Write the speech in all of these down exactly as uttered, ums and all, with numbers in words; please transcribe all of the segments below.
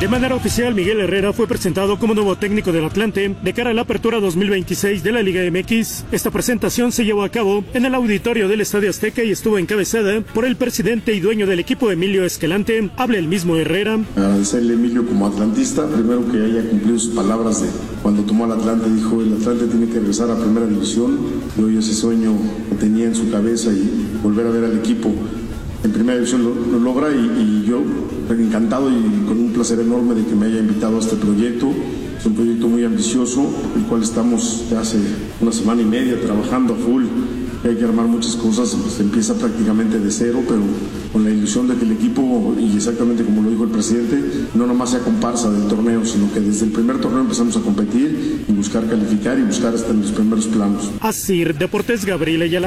De manera oficial, Miguel Herrera fue presentado como nuevo técnico del Atlante de cara a la apertura dos mil veintiséis de la Liga M X. Esta presentación se llevó a cabo en el auditorio del Estadio Azteca y estuvo encabezada por el presidente y dueño del equipo, Emilio Escalante. Habla el mismo Herrera. Agradecerle a Emilio como atlantista, primero que haya cumplido sus palabras de cuando tomó al Atlante, dijo el Atlante tiene que regresar a Primera División, y hoy ese sueño que tenía en su cabeza y volver a ver al equipo en Primera División lo, lo logra y, y yo encantado y con un placer enorme de que me haya invitado a este proyecto. Es un proyecto muy ambicioso, el cual estamos ya hace una semana y media trabajando a full. Hay que armar muchas cosas, se empieza prácticamente de cero, pero con la ilusión de que el equipo, y exactamente como lo dijo el presidente, no nomás sea comparsa del torneo, sino que desde el primer torneo empezamos a competir y buscar calificar y buscar hasta en los primeros planos. Así, Deportes, Gabriel Ayala.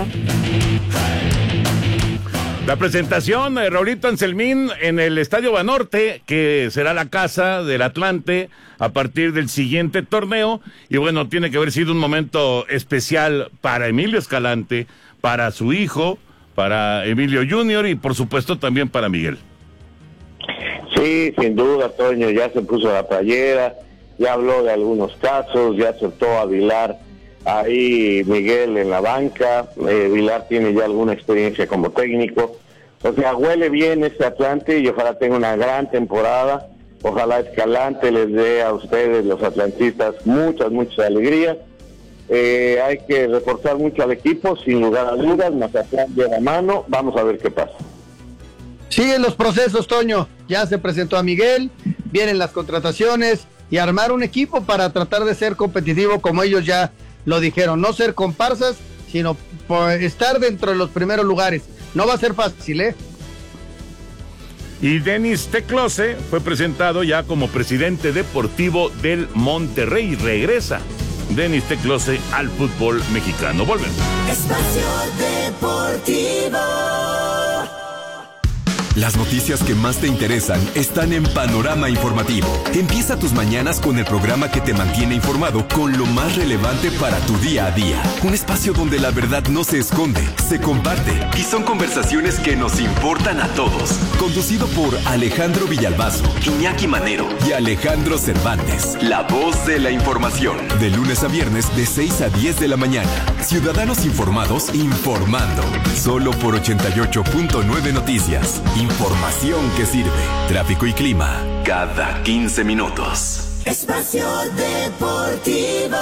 La presentación de Raulito Anselmín en el Estadio Banorte, que será la casa del Atlante a partir del siguiente torneo. Y bueno, tiene que haber sido un momento especial para Emilio Escalante, para su hijo, para Emilio junior y por supuesto también para Miguel. Sí, sin duda, Toño, ya se puso la playera, ya habló de algunos casos, ya soltó a Vilar ahí Miguel en la banca. eh, Vilar tiene ya alguna experiencia como técnico, o sea, huele bien este Atlante y ojalá tenga una gran temporada, ojalá Escalante les dé a ustedes, los atlantistas, muchas, muchas alegrías. Eh, hay que reforzar mucho al equipo, sin lugar a dudas, Mazatlán lleva mano, vamos a ver qué pasa. Siguen los procesos, Toño, ya se presentó a Miguel, vienen las contrataciones y armar un equipo para tratar de ser competitivo como ellos ya lo dijeron, no ser comparsas, sino por estar dentro de los primeros lugares. No va a ser fácil, ¿eh? Y Denis Teclose fue presentado ya como presidente deportivo del Monterrey. Regresa Denis Teclose al fútbol mexicano. Volvemos. Espacio Deportivo. Las noticias que más te interesan están en Panorama Informativo. Empieza tus mañanas con el programa que te mantiene informado con lo más relevante para tu día a día. Un espacio donde la verdad no se esconde, se comparte y son conversaciones que nos importan a todos. Conducido por Alejandro Villalbazo, Iñaki Manero y Alejandro Cervantes. La voz de la información. De lunes a viernes de seis a diez de la mañana. Ciudadanos informados informando. Solo por ochenta y ocho punto nueve Noticias. Información que sirve. Tráfico y clima cada quince minutos. Espacio Deportivo.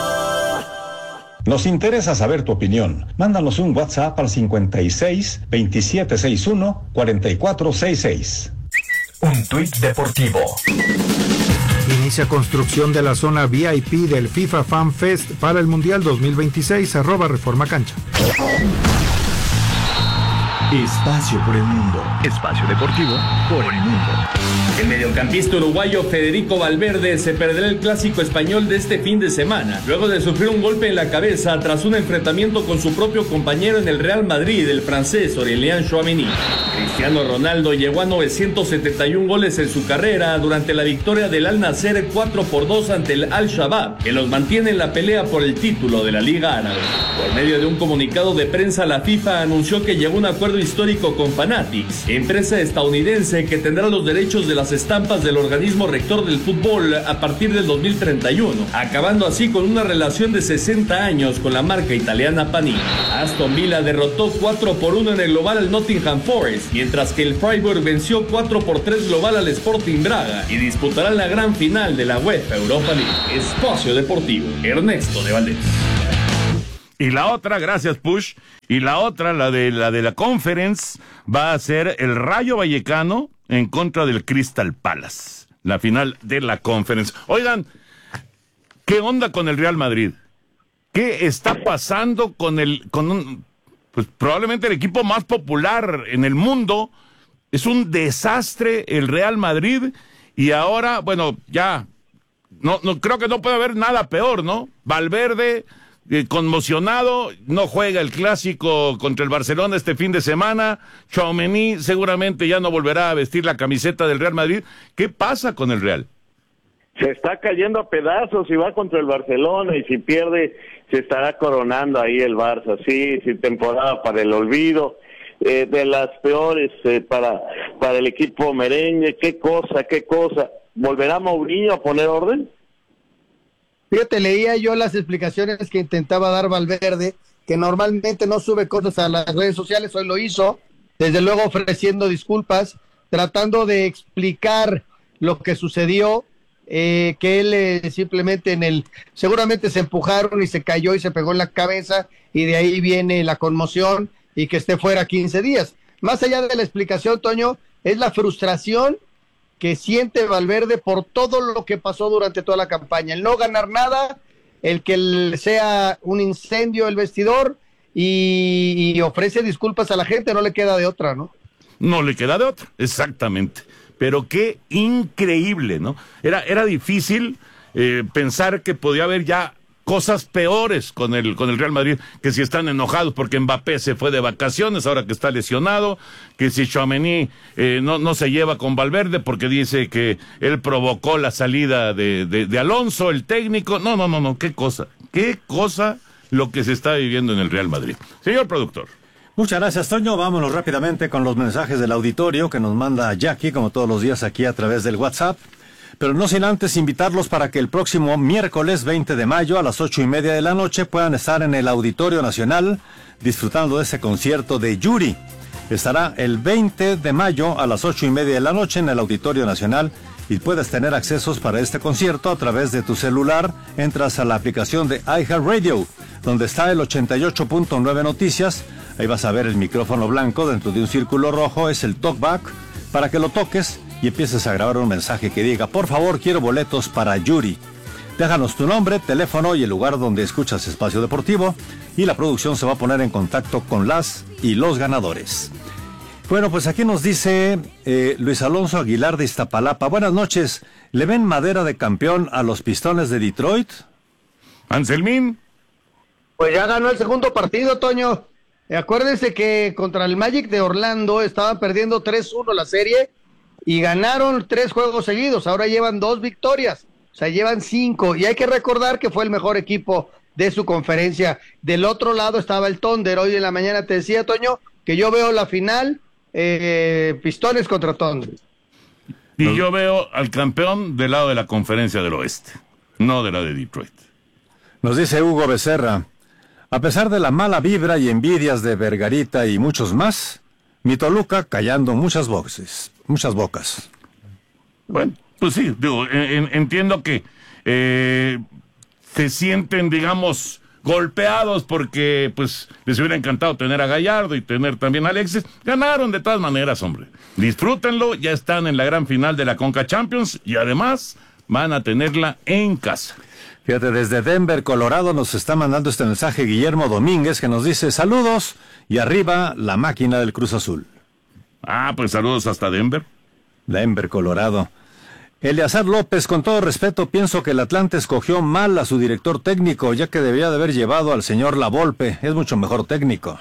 Nos interesa saber tu opinión. Mándanos un WhatsApp al cincuenta y seis, veintisiete sesenta y uno, cuarenta y cuatro sesenta y seis. Un tuit deportivo. Inicia construcción de la zona V I P del FIFA Fan Fest para el Mundial dos mil veintiséis, arroba Reforma Cancha. Espacio por el mundo. Espacio deportivo por el mundo. El mediocampista uruguayo Federico Valverde se perderá el clásico español de este fin de semana, luego de sufrir un golpe en la cabeza tras un enfrentamiento con su propio compañero en el Real Madrid, el francés Aurélien Tchouaméni. Cristiano Ronaldo llegó a novecientos setenta y uno goles en su carrera durante la victoria del Al Nassr cuatro por dos ante el Al-Shabaab, que los mantiene en la pelea por el título de la Liga Árabe. Por medio de un comunicado de prensa, la FIFA anunció que llegó a un acuerdo histórico con Fanatics, empresa estadounidense que tendrá los derechos de las estampas del organismo rector del fútbol a partir del dos mil treinta y uno, acabando así con una relación de sesenta años con la marca italiana Panini. Aston Villa derrotó cuatro por uno en el global al Nottingham Forest, mientras que el Freiburg venció cuatro por tres global al Sporting Braga y disputarán la gran final de la UEFA Europa League. Espacio Deportivo, Ernesto de Valdés. Y la otra, gracias Push, y la otra, la de la de la Conference, va a ser el Rayo Vallecano en contra del Crystal Palace, la final de la Conference. Oigan, ¿qué onda con el Real Madrid? ¿Qué está pasando con el, con un, pues probablemente el equipo más popular en el mundo? Es un desastre el Real Madrid y ahora, bueno, ya, no, no creo que no puede haber nada peor, ¿no? Valverde Eh, conmocionado, no juega el clásico contra el Barcelona este fin de semana. Tchouaméni seguramente ya no volverá a vestir la camiseta del Real Madrid. ¿Qué pasa con el Real? Se está cayendo a pedazos y va contra el Barcelona, y si pierde se estará coronando ahí el Barça. Sí, sí, temporada para el olvido, eh, de las peores eh, para para el equipo merengue. Qué cosa, qué cosa. ¿Volverá Mourinho a poner orden? Fíjate, leía yo las explicaciones que intentaba dar Valverde, que normalmente no sube cosas a las redes sociales, hoy lo hizo, desde luego ofreciendo disculpas, tratando de explicar lo que sucedió, eh, que él eh, simplemente en el, seguramente se empujaron y se cayó y se pegó en la cabeza, y de ahí viene la conmoción y que esté fuera quince días. Más allá de la explicación, Toño, es la frustración que siente Valverde por todo lo que pasó durante toda la campaña, el no ganar nada, el que el, sea un incendio el vestidor, y, y ofrece disculpas a la gente, no le queda de otra, ¿no? No le queda de otra, exactamente. Pero qué increíble, ¿no? Era, era difícil eh, pensar que podía haber ya cosas peores con el, con el Real Madrid, que si están enojados porque Mbappé se fue de vacaciones, ahora que está lesionado, que si Tchouaméni eh, no, no se lleva con Valverde porque dice que él provocó la salida de, de, de Alonso, el técnico. No, no, no, no, qué cosa, qué cosa lo que se está viviendo en el Real Madrid. Señor productor. Muchas gracias, Toño. Vámonos rápidamente con los mensajes del auditorio que nos manda Jackie, como todos los días aquí a través del WhatsApp. Pero no sin antes invitarlos para que el próximo miércoles veinte de mayo a las ocho y media de la noche puedan estar en el Auditorio Nacional disfrutando de ese concierto de Yuri. Estará el veinte de mayo a las ocho y media de la noche en el Auditorio Nacional y puedes tener accesos para este concierto a través de tu celular. Entras a la aplicación de iHeartRadio, donde está el ochenta y ocho punto nueve Noticias. Ahí vas a ver el micrófono blanco dentro de un círculo rojo, es el talkback, para que lo toques y empieces a grabar un mensaje que diga: por favor, quiero boletos para Yuri. Déjanos tu nombre, teléfono y el lugar donde escuchas Espacio Deportivo, y la producción se va a poner en contacto con las y los ganadores. Bueno, pues aquí nos dice eh, Luis Alonso Aguilar de Iztapalapa. Buenas noches. ¿Le ven madera de campeón a los Pistones de Detroit? Anselmín. Pues ya ganó el segundo partido, Toño. Acuérdense que contra el Magic de Orlando estaban perdiendo tres uno la serie y ganaron tres juegos seguidos. Ahora llevan dos victorias, o sea, llevan cinco. Y hay que recordar que fue el mejor equipo de su conferencia. Del otro lado estaba el Thunder. Hoy en la mañana te decía, Toño, que yo veo la final eh, Pistones contra Thunder. Y no. Yo veo al campeón del lado de la conferencia del oeste, no de la de Detroit. Nos dice Hugo Becerra: a pesar de la mala vibra y envidias de Vergarita y muchos más, mi Toluca callando muchas voces, muchas bocas. Bueno, pues sí, digo, en, entiendo que eh, se sienten, digamos, golpeados porque pues les hubiera encantado tener a Gallardo y tener también a Alexis. Ganaron de todas maneras, hombre. Disfrútenlo, ya están en la gran final de la Conca Champions y además van a tenerla en casa. Fíjate, desde Denver, Colorado, nos está mandando este mensaje Guillermo Domínguez, que nos dice: saludos y arriba la máquina del Cruz Azul. Ah, pues saludos hasta Denver. Denver, Colorado. Eleazar López: con todo respeto, pienso que el Atlante escogió mal a su director técnico, ya que debía de haber llevado al señor Lavolpe. Es mucho mejor técnico.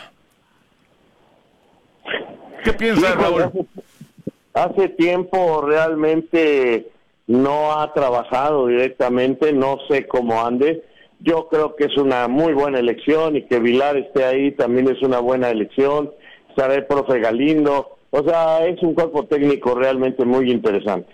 ¿Qué piensas, sí, Raúl? Hace, hace tiempo realmente no ha trabajado directamente, no sé cómo ande. Yo creo que es una muy buena elección, y que Vilar esté ahí también es una buena elección. Estará el profe Galindo, o sea, es un cuerpo técnico realmente muy interesante.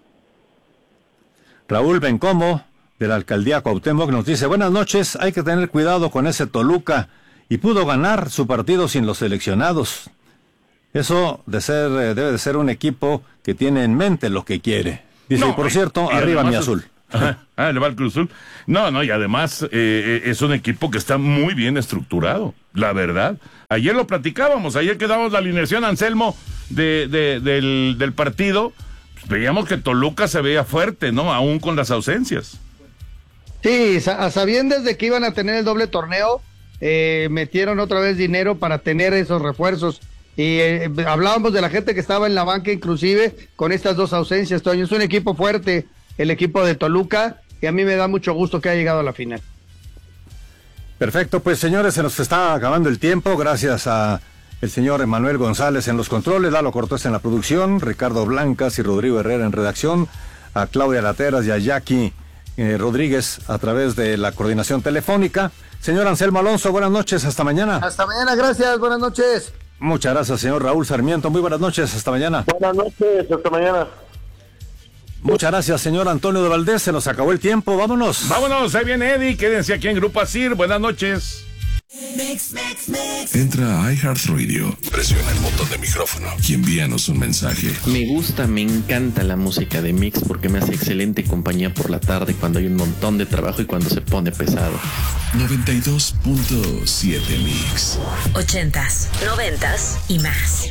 Raúl Bencomo, de la Alcaldía Cuauhtémoc, nos dice: buenas noches, hay que tener cuidado con ese Toluca, y pudo ganar su partido sin los seleccionados. Eso de ser, debe de ser un equipo que tiene en mente lo que quiere. Dice, no, y por cierto, y arriba mi azul. Ah, le va el Cruz Azul. No, no, y además eh, es un equipo que está muy bien estructurado, la verdad. Ayer lo platicábamos, ayer que damos la alineación, Anselmo, de, de, del, del partido, pues veíamos que Toluca se veía fuerte, ¿no? Aún con las ausencias. Sí, a sabiendas de que iban a tener el doble torneo, eh, metieron otra vez dinero para tener esos refuerzos. Y eh, hablábamos de la gente que estaba en la banca, inclusive con estas dos ausencias, Toño. Es un equipo fuerte, el equipo de Toluca, y a mí me da mucho gusto que haya llegado a la final. Perfecto, pues señores, se nos está acabando el tiempo. Gracias a el señor Emanuel González en los controles, Lalo Cortés en la producción, Ricardo Blancas y Rodrigo Herrera en redacción, a Claudia Lateras y a Jackie eh, Rodríguez a través de la coordinación telefónica. Señor Anselmo Alonso, buenas noches, hasta mañana. Hasta mañana, gracias, buenas noches. Muchas gracias, señor Raúl Sarmiento. Muy buenas noches, hasta mañana. Buenas noches, hasta mañana. Muchas gracias, señor Antonio de Valdés. Se nos acabó el tiempo. Vámonos. Vámonos. Ahí viene Eddie. Quédense aquí en Grupo Asir. Buenas noches. Mix, mix, mix. Entra a iHeartRadio, presiona el botón de micrófono y envíanos un mensaje. Me gusta, me encanta la música de Mix porque me hace excelente compañía por la tarde cuando hay un montón de trabajo y cuando se pone pesado. noventa y dos punto siete Mix. Ochentas, noventas y más.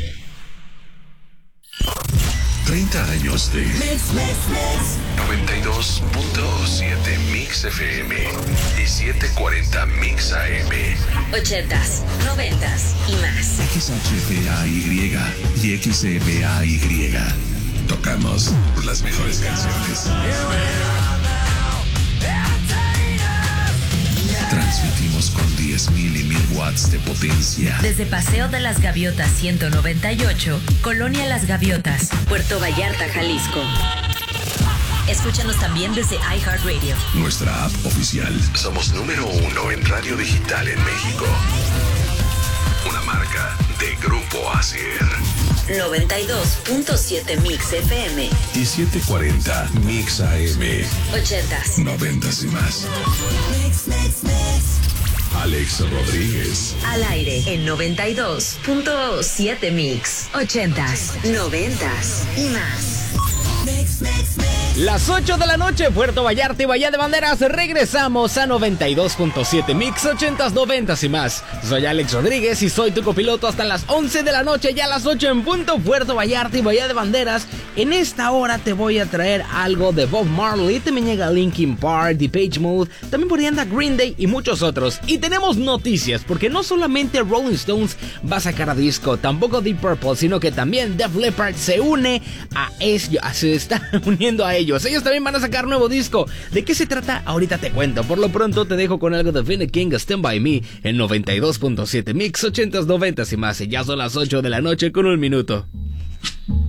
treinta años de Mix, mix, mix. noventa y dos punto siete Mix F M y setecientos cuarenta Mix A M. Ochentas, noventas y más. X H P A Y y X E P A Y. Tocamos las mejores canciones. Transmitimos con diez mil y mil watts de potencia. Desde Paseo de las Gaviotas ciento noventa y ocho, Colonia Las Gaviotas, Puerto Vallarta, Jalisco. Escúchanos también desde iHeartRadio. Nuestra app oficial. Somos número uno en radio digital en México. Una marca de Grupo Asir. noventa y dos punto siete Mix F M y setecientos cuarenta Mix A M. Ochentas, noventas y más. Mix, mix, mix. Alex Rodríguez. Al aire en noventa y dos punto siete Mix. Ochentas, noventas y más. Mix, mix, mix. Las ocho de la noche, Puerto Vallarta y Bahía de Banderas, regresamos a noventa y dos punto siete Mix, ochentas, noventas y más. Soy Alex Rodríguez y soy tu copiloto hasta las once de la noche, ya a las ocho en punto, Puerto Vallarta y Bahía de Banderas. En esta hora te voy a traer algo de Bob Marley, también llega Linkin Park, Depeche Mode, también por ahí anda Green Day y muchos otros. Y tenemos noticias, porque no solamente Rolling Stones va a sacar a disco, tampoco Deep Purple, sino que también Def Leppard se une a ellos, se está uniendo a ellos. Ellos también van a sacar nuevo disco. ¿De qué se trata? Ahorita te cuento. Por lo pronto te dejo con algo de Vinnie King, Stand By Me, en noventa y dos punto siete Mix, ochentas, noventas y más. Y ya son las ocho de la noche con un minuto.